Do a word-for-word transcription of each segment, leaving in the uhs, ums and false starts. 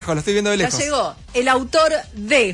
Lo estoy viendo de lejos. Ya llegó el autor de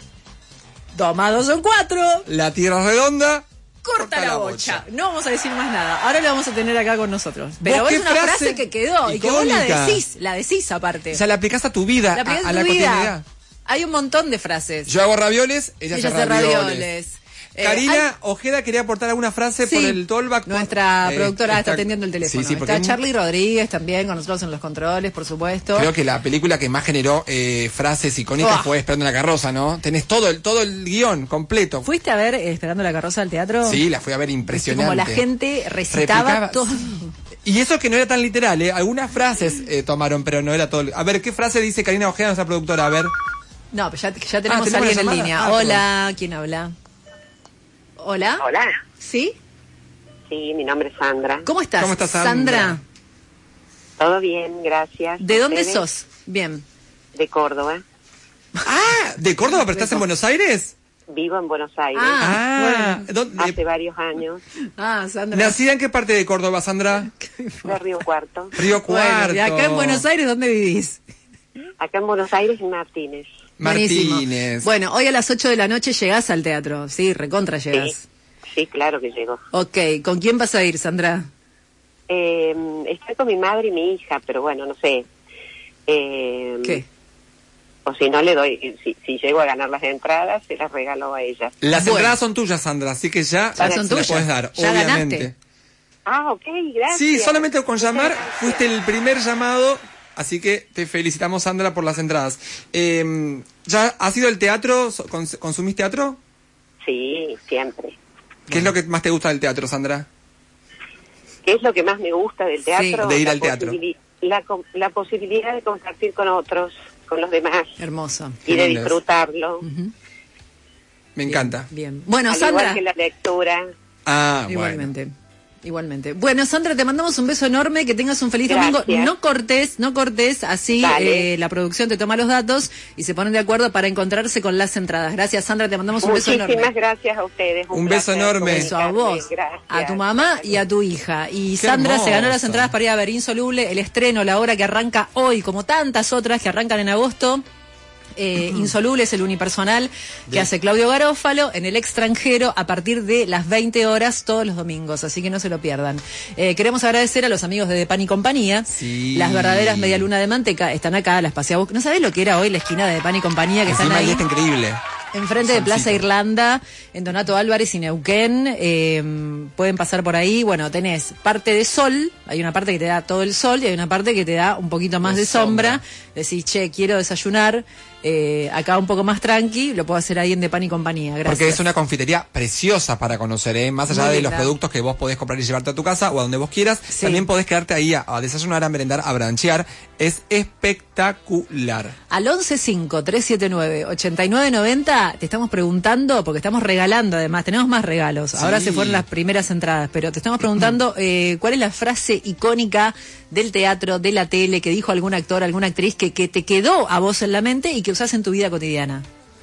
dos más dos son cuatro. La Tierra redonda. Corta, corta la, la bocha. bocha. No vamos a decir más nada. Ahora lo vamos a tener acá con nosotros. Pero es una frase, frase que quedó icónica. Y que vos la decís, la decís aparte. O sea, la aplicás a tu vida, la a, a, a la vida. cotidianidad. Hay un montón de frases. Yo hago ravioles, ella, ella hace ravioles. ravioles. Eh, Karina hay... Ojeda quería aportar alguna frase sí, por el tollback. Nuestra eh, productora está, está atendiendo el teléfono. Sí, sí, está Charlie Rodríguez también con nosotros en los controles, por supuesto. Creo que la película que más generó eh, frases icónicas oh. fue Esperando la carroza, ¿no? Tenés todo el todo el guión completo. ¿Fuiste a ver eh, Esperando la carroza al teatro? Sí, la fui a ver, impresionante. Como la gente recitaba Replicaba... todo. Y eso que no era tan literal, ¿eh? Algunas frases eh, tomaron, pero no era todo. A ver, ¿qué frase dice Karina Ojeda, nuestra productora? A ver. No, pues ya, ya tenemos, ah, ¿tenemos a alguien en línea. Ah, Hola, perdón. ¿Quién habla? Hola. Hola. ¿Sí? Sí, mi nombre es Sandra. ¿Cómo estás? ¿Cómo estás, Sandra? Sandra? Todo bien, gracias. ¿De dónde sos? Bien. De Córdoba. Ah, ¿de Córdoba? ¿Pero estás en Buenos Aires? Vivo en Buenos Aires. Ah, bueno. ¿Dónde? Hace varios años. Ah, Sandra. ¿Nacida en qué parte de Córdoba, Sandra? De Río Cuarto. Río Cuarto. Bueno, ¿y acá en Buenos Aires dónde vivís? Acá en Buenos Aires, en Martínez. Martínez. Buenísimo. Bueno, hoy a las ocho de la noche llegás al teatro, ¿sí? Recontra llegás. Sí, sí, claro que llego. Ok, ¿con quién vas a ir, Sandra? Eh, estoy con mi madre y mi hija, pero bueno, no sé. Eh, ¿Qué? O si no le doy, si, si llego a ganar las entradas, se las regalo a ella. Las bueno. entradas son tuyas, Sandra, así que ya, ya son se tuyas. las puedes dar, ya obviamente. Ganaste. Ah, ok, gracias. Sí, solamente con llamar, gracias. fuiste el primer llamado. Así que te felicitamos, Sandra, por las entradas. Eh, ¿Ya has ido al teatro? ¿Consumís teatro? Sí, siempre. ¿Qué es lo que más te gusta del teatro, Sandra? ¿Qué es lo que más me gusta del teatro? Sí, de ir la al teatro. La, la posibilidad de compartir con otros, con los demás. Hermoso. Y de disfrutarlo. Uh-huh. Me encanta. Bien. bien. Bueno, Al Sandra. igual que la lectura. Ah, igualmente. Bueno. Igualmente. Bueno, Sandra, te mandamos un beso enorme, que tengas un feliz Gracias. domingo. No cortes, no cortes, así eh, la producción te toma los datos y se ponen de acuerdo para encontrarse con las entradas. Gracias, Sandra, te mandamos un Muchísimas beso enorme. Muchísimas gracias a ustedes. Un, un beso enorme. Un beso a vos, gracias. a tu mamá y a tu hija. Y Qué Sandra hermoso. se ganó las entradas para ir a ver Insoluble, el estreno, la hora que arranca hoy, como tantas otras que arrancan en agosto. Eh, uh-huh. Insoluble es el unipersonal que de... hace Claudio Garófalo en el extranjero a partir de las veinte horas todos los domingos, así que no se lo pierdan. Eh, queremos agradecer a los amigos de De Pan y Compañía. Sí. Las verdaderas media luna de manteca están acá, las pasé a buscar. ¿No sabés lo que era hoy la esquina de De Pan y Compañía que Encima están ahí? Está increíble. Enfrente de Plaza Irlanda, en Donato Álvarez y Neuquén, eh, pueden pasar por ahí. Bueno, tenés parte de sol, hay una parte que te da todo el sol y hay una parte que te da un poquito más de, de sombra. sombra. Decís, che, quiero desayunar, eh, acá un poco más tranqui, lo puedo hacer ahí en De Pan y Compañía. Gracias. Porque es una confitería preciosa para conocer, ¿eh? Más allá Muy de linda. los productos que vos podés comprar y llevarte a tu casa o a donde vos quieras, Sí. también podés quedarte ahí a, a desayunar, a merendar, a branchear. Es espectacular. Al once cinco, tres siete nueve, ocho nueve nueve cero te estamos preguntando, porque estamos regalando además, tenemos más regalos, ahora Sí. se fueron las primeras entradas, pero te estamos preguntando eh, cuál es la frase icónica del teatro, de la tele, que dijo algún actor, alguna actriz, que, que te quedó a vos en la mente y que usás en tu vida cotidiana.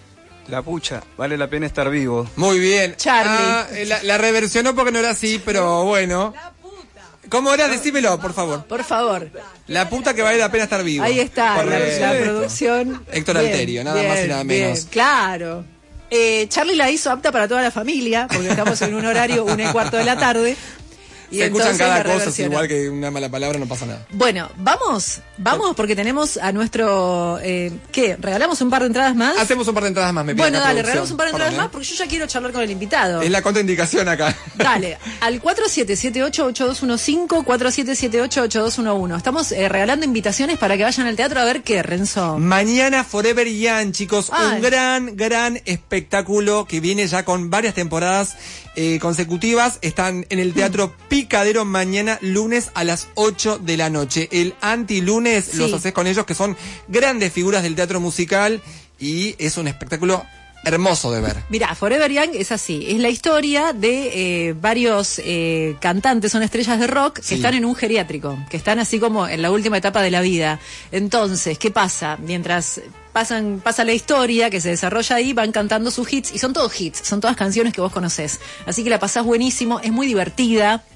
La pucha, vale la pena estar vivo. Muy bien. Charlie. Ah, la, la reversionó porque no era así, pero bueno. ¿Cómo era? Decímelo, por favor. Por favor. La puta que vale la pena estar vivo. Ahí está, Por la, el- la producción. Héctor Bien, Alterio, nada bien, más y nada bien, menos. claro. Eh, Charlie la hizo apta para toda la familia, porque estamos en un horario una y cuarto de la tarde. Y Se escuchan entonces cada la cosa, es reversionó. igual que una mala palabra, no pasa nada. Bueno, vamos, vamos porque tenemos a nuestro, eh, ¿qué? ¿Regalamos un par de entradas más? Hacemos un par de entradas más, me pide Bueno, la dale, producción. regalamos un par de entradas Perdón, más porque yo ya quiero charlar con el invitado. ¿eh? Es la contraindicación acá. Dale, al cuatro siete siete ocho, ocho dos uno cinco, cuatro siete siete ocho, ocho dos uno uno. Estamos eh, regalando invitaciones para que vayan al teatro a ver qué, Renzo. Mañana Forever Young, chicos, Ay. un gran, gran espectáculo que viene ya con varias temporadas eh, consecutivas. Están en el Teatro Picadero mañana, lunes a las ocho de la noche. El anti-lunes Sí. los haces con ellos, que son grandes figuras del teatro musical, y es un espectáculo hermoso de ver. Mirá, Forever Young es así, es la historia de eh, varios eh, cantantes, son estrellas de rock, que Sí. están en un geriátrico, que están así como en la última etapa de la vida. Entonces, ¿qué pasa? Mientras pasan pasa la historia que se desarrolla ahí, van cantando sus hits, y son todos hits, son todas canciones que vos conocés. Así que la pasás buenísimo, es muy divertida.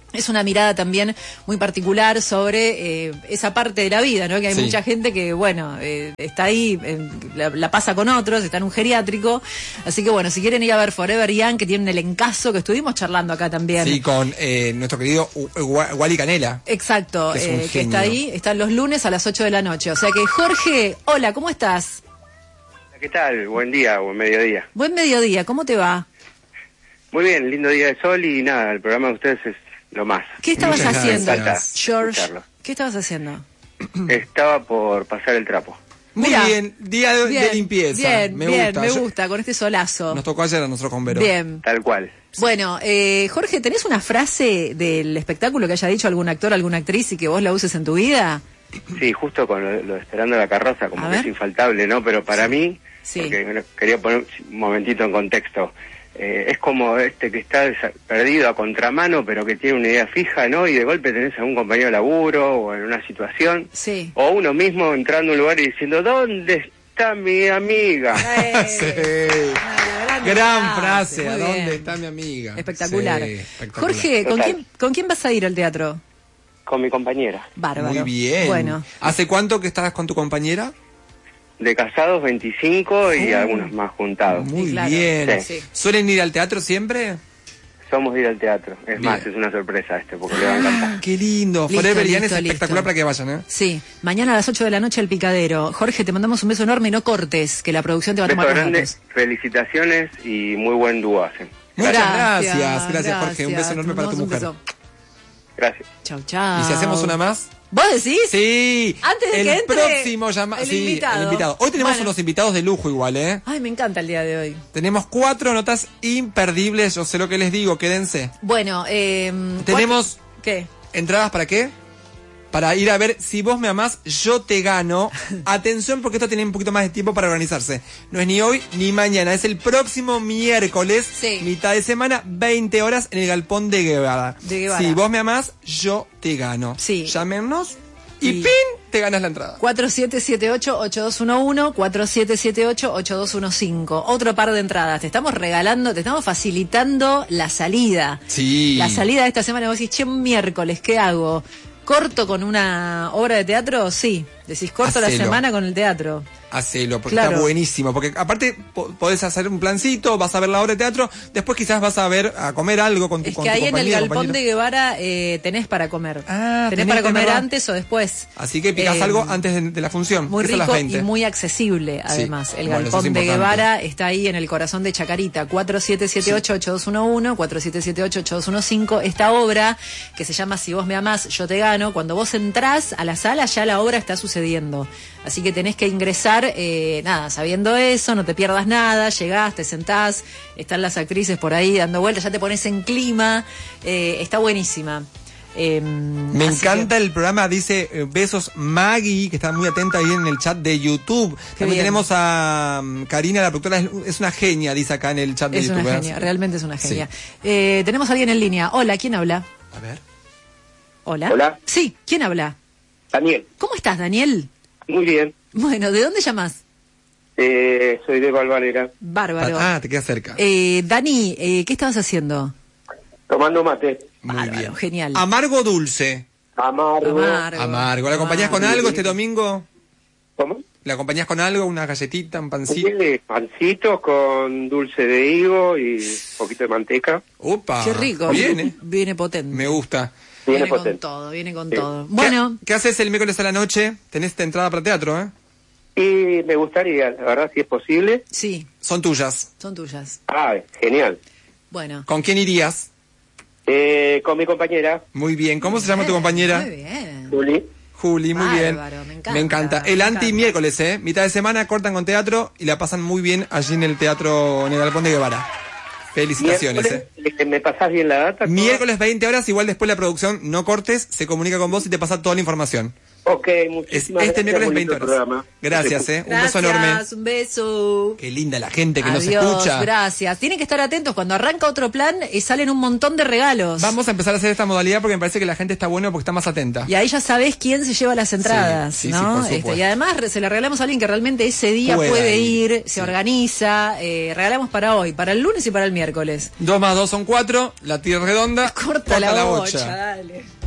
Es una mirada también muy particular sobre eh, esa parte de la vida, ¿no? Que hay Sí. mucha gente que, bueno, eh, está ahí, eh, la, la pasa con otros, está en un geriátrico. Así que, bueno, si quieren ir a ver Forever Young, que tiene un elencazo, que estuvimos charlando acá también. Sí, con eh, nuestro querido U- Gua- Wally Canela. Exacto, Que es un eh, que genio. está ahí, están los lunes a las ocho de la noche. O sea que, Jorge, hola, ¿cómo estás? ¿Qué tal? Buen día, buen mediodía. Buen mediodía, ¿cómo te va? Muy bien, lindo día de sol y nada, el programa de ustedes es lo más. ¿Qué estabas Muchas haciendo, gracias. George? Escucharlo. ¿Qué estabas haciendo? Estaba por pasar el trapo. Muy Mirá. bien, día de, de Bien, limpieza. Bien, me bien, gusta. me Yo- gusta, con este solazo. Nos tocó ayer a nosotros con Vero. Bien. Tal cual. Bueno, eh, Jorge, ¿tenés una frase del espectáculo que haya dicho algún actor, alguna actriz y que vos la uses en tu vida? Sí, justo con lo, lo de Esperando la Carroza, como A que ver. es infaltable, ¿no? Pero para mí, Sí. porque bueno, quería poner un momentito en contexto, eh, es como este que está desa- perdido a contramano, pero que tiene una idea fija, ¿no? Y de golpe tenés a un compañero de laburo o en una situación, Sí. o uno mismo entrando a un lugar y diciendo, ¿dónde está mi amiga? Eh, Sí. Gran frase, muy ¿a bien. dónde está mi amiga? Espectacular. Sí, espectacular. Jorge, ¿con Total. quién, ¿con quién vas a ir al teatro? Con mi compañera. Bárbaro. Muy bien. Bueno, ¿Hace cuánto que estás con tu compañera? De casados veinticinco y Oh. algunos más juntados. Muy Sí, claro. bien. Sí. ¿Suelen ir al teatro siempre? Somos de ir al teatro. Es Bien. más, es una sorpresa este, porque le va a encantar. Ah, qué lindo. Listo, Forever Young listo, es espectacular listo. para que vayan, ¿eh? sí. Mañana a las ocho de la noche el Picadero. Jorge, te mandamos un beso enorme y no cortes, que la producción te va a Beso tomar los grande, datos. felicitaciones y muy buen dúo hacen. Muchas gracias, gracias, Jorge. Un beso Te enorme para tu mandamos un mujer. beso. Gracias. Chau, chau. ¿Y si hacemos una más? ¿Vos decís? Sí. Antes de el que entre próximo llama... el sí, invitado. el invitado. Hoy tenemos Bueno. unos invitados de lujo igual, ¿eh? Ay, me encanta el día de hoy. Tenemos cuatro notas imperdibles, yo sé lo que les digo, quédense. Bueno, eh, Tenemos ¿cuál- ¿Qué? entradas para qué? Para ir a ver Si vos me amás, yo te gano. Atención porque esto tiene un poquito más de tiempo para organizarse. No es ni hoy ni mañana, es el próximo miércoles, Sí. mitad de semana, veinte horas en el Galpón de Guevara. De Guevara. Si vos me amás, yo te gano. Sí. Llámenos y Y- ¡pin! Te ganas la entrada. cuatro siete siete ocho ocho dos uno uno, cuatro siete siete ocho ocho dos uno cinco. Otro par de entradas. Te estamos regalando, te estamos facilitando la salida. Sí. La salida de esta semana. Vos decís, che, miércoles, ¿qué hago? ¿Corto con una obra de teatro? Sí. Decís, corto la Hacelo. semana con el teatro. Hacelo, porque Claro. está buenísimo. Porque aparte po- podés hacer un plancito, vas a ver la obra de teatro, después quizás vas a ver, a comer algo con tu Es con que tu ahí en el compañero, Galpón compañero. de Guevara eh, tenés para comer. Ah, tenés tenés, para es comer verdad. antes o después. Así que picás Eh, algo antes de, de la función. Muy que es a las rico veinte. y muy accesible, además. El Bueno, eso es Galpón de importante. Guevara está ahí en el corazón de Chacarita. cuatro siete siete ocho ocho dos uno uno, cuatro siete siete ocho ocho dos uno cinco. Esta obra, que se llama Si vos me amás, yo te gano. Cuando vos entrás a la sala, ya la obra está sucediendo. Así que tenés que ingresar, eh, nada, sabiendo eso, no te pierdas nada, llegás, te sentás, están las actrices por ahí dando vueltas, ya te pones en clima. eh, está buenísima. Eh, Me así encanta que- el programa, dice eh, besos Maggie, que está muy atenta ahí en el chat de YouTube. También bien. tenemos a um, Karina, la productora, es, es una genia, dice acá en el chat de Es YouTube. una ¿verdad? genia, realmente es una Sí. genia. Eh, tenemos a alguien en línea. Hola, ¿quién habla? A ver. Hola. Hola. Sí, ¿quién habla? Daniel, ¿Cómo estás, Daniel? muy bien. Bueno, ¿de dónde llamas? Eh, soy de Valvanera, Bárbaro. Ah, te queda cerca. Eh, Dani, eh, ¿qué estabas haciendo? tomando mate. Muy bárbaro, bien. genial. Amargo o dulce. Amargo. Amargo. Amargo. ¿La acompañás con Amargo. algo este domingo? ¿Cómo? ¿La acompañás con algo? ¿Una galletita, un pancito? Sí, pancitos con dulce de higo y un poquito de manteca. Opa. Qué rico. Bien, ¿eh? Viene potente. Me gusta. Viene Viene con potente. todo, viene con Sí. todo. Bueno, ¿Qué, qué haces el miércoles a la noche? Tenés esta entrada para teatro, ¿eh? Y me gustaría, la verdad, si es posible. sí, Son tuyas. son tuyas. Ah, genial. Bueno. ¿Con quién irías? Eh, con mi compañera, Muy bien. ¿Cómo se llama tu compañera? Muy bien. Juli. Juli, muy bien. Bárbaro, me encanta, Me encanta. me El encanta. anti-miércoles, ¿eh? Mitad de semana cortan con teatro y la pasan muy bien allí en el teatro, en el Galpón de Guevara. Felicitaciones, ¿eh? Miércoles, ¿me pasás bien la data? Miércoles veinte horas, igual después la producción, no cortes, se comunica con vos y te pasa toda la información. Ok, Es, muchísimas este gracias. miércoles bonito veinte horas. programa. Gracias, eh. Un beso Gracias, enorme. un beso. Qué linda la gente que Adiós, nos escucha. gracias. Tienen que estar atentos, cuando arranca otro plan y salen un montón de regalos. Vamos a empezar a hacer esta modalidad porque me parece que la gente está buena porque está más atenta. Y ahí ya sabés quién se lleva las entradas, Sí, sí, ¿no? sí, por supuesto. Este, y además re- se la regalamos a alguien que realmente ese día Pueda puede ir, ir, sí. se organiza. Eh, regalamos para hoy, para el lunes y para el miércoles. Dos más dos son cuatro, la tierra redonda. Corta, la, bocha, dale.